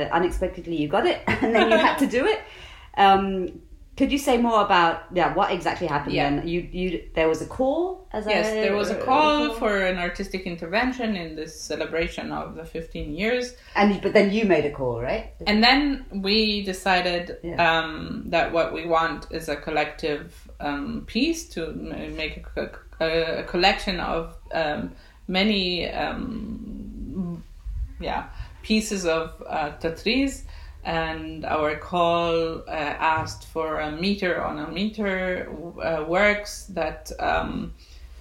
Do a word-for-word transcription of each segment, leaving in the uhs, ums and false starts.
uh, unexpectedly you got it, and then you had to do it. Um, could you say more about yeah what exactly happened yeah. then? You you there was a call. As yes, I, there was a call for an artistic intervention in this celebration of the fifteen years. And but then you made a call, right? And then we decided yeah. um, that what we want is a collective um, piece to make a, a, a collection of um, many um, yeah pieces of uh, tatris. And our call uh, asked for a meter on a meter uh, works that um,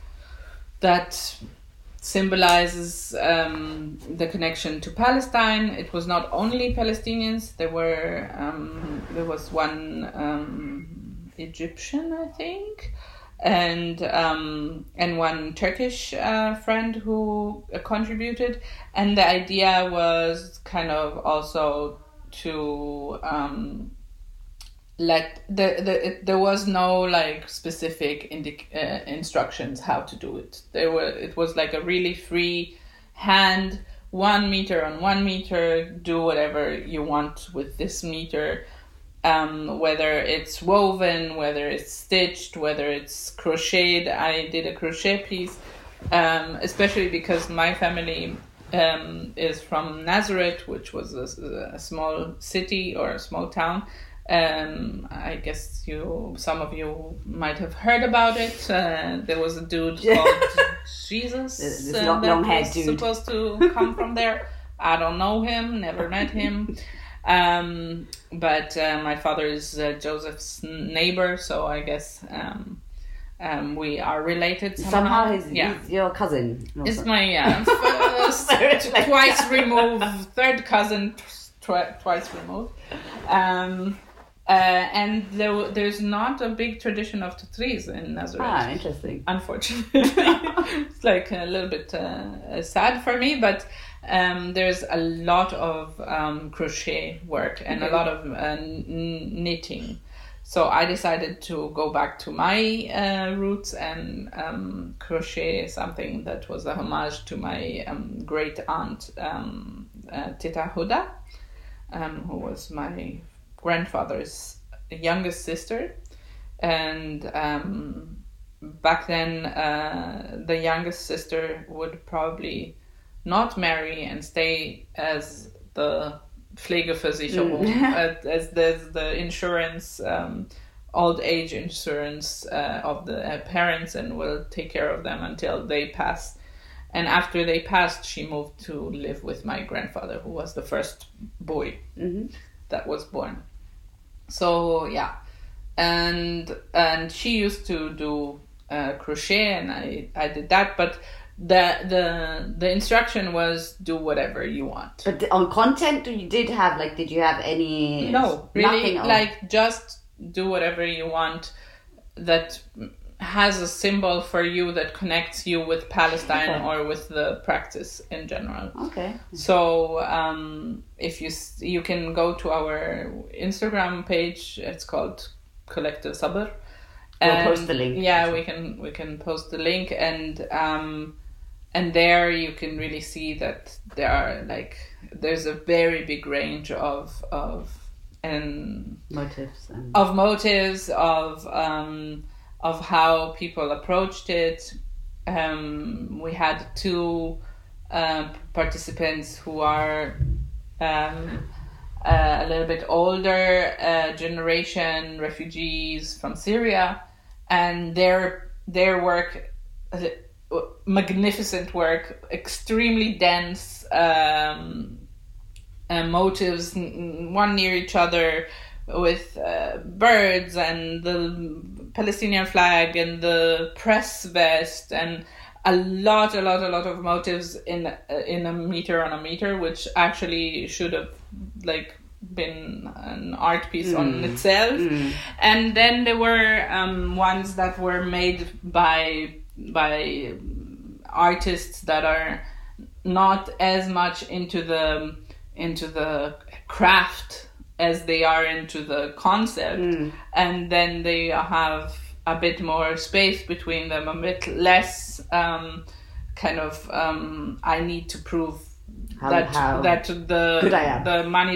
that symbolizes um, the connection to Palestine. It was not only Palestinians. There were um, there was one um, Egyptian, I think, and um, and one Turkish uh, friend who uh, contributed. And the idea was kind of also to um, let the, the it, there was no like specific indic- uh, instructions how to do it. There were it was like a really free hand, one meter on one meter, do whatever you want with this meter, um, whether it's woven, whether it's stitched, whether it's crocheted. I did a crochet piece, um, especially because my family Um, is from Nazareth, which was a, a small city or a small town. Um, I guess you, some of you might have heard about it. Uh, there was a dude called Jesus this uh, long, that long was dude. supposed to come from there. I don't know him, never met him. Um, but uh, my father is uh, Joseph's neighbor, so I guess um, Um, we are related somehow. Somehow he's, yeah. he's your cousin. It's my yeah, first, twice removed, third cousin, twi- twice removed. Um, uh, and there, there's not a big tradition of tatris in Nazareth. Ah, interesting. Unfortunately, it's like a little bit uh, sad for me, but um, there's a lot of um, crochet work and okay. a lot of uh, n- knitting. So I decided to go back to my uh, roots and um, crochet something that was a homage to my um, great aunt, um, uh, Tita Huda, um, who was my grandfather's youngest sister. And um, back then, uh, the youngest sister would probably not marry and stay as the Pflegeversicherung, mm. uh, as the, the insurance, um, old age insurance uh, of the uh, parents, and will take care of them until they pass. And after they passed, she moved to live with my grandfather, who was the first boy mm-hmm. that was born. So yeah, and and she used to do uh, crochet, and I, I did that, but the the the instruction was do whatever you want. But on content, you did have like, did you have any? No, really, nothing like just do whatever you want that has a symbol for you that connects you with Palestine okay. or with the practice in general. Okay. So um, if you you can go to our Instagram page. It's called Collective Sabr. We'll and, post the link. Yeah, we can we can post the link, and um, and there you can really see that there are like there's a very big range of of and motives and... of motives of um, of how people approached it. Um, we had two uh, participants who are um, uh, a little bit older uh, generation refugees from Syria, and their their work, uh, magnificent work, extremely dense um, uh, motives, one near each other, with uh, birds and the Palestinian flag and the press vest, and a lot, a lot, a lot of motives in uh, in a meter on a meter, which actually should have like been an art piece mm. on itself. Mm. And then there were um, ones that were made by by artists that are not as much into the into the craft as they are into the concept, mm. and then they have a bit more space between them, a bit less um, kind of um, I need to prove how, that how that the good I am. the money